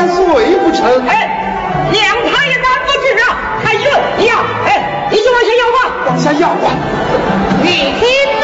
万岁不成？ 哎，谅他也难不住啊！还有呀，哎，你就往下要吧， 往下要啊！ 你听。